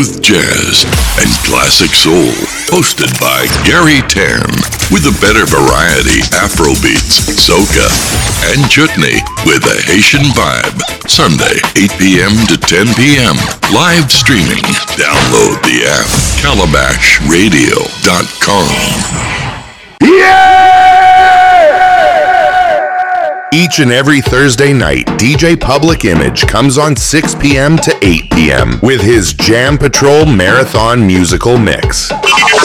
smooth jazz, and classic soul. Hosted by Gary Tan, with a better variety Afrobeats, soca, and chutney with a Haitian vibe. Sunday, 8 p.m. to 10 p.m. Live streaming. Download the app, calabashradio.com. Each and every Thursday night, DJ Public Image comes on 6 p.m. to 8 p.m. with his Jam Patrol Marathon musical mix.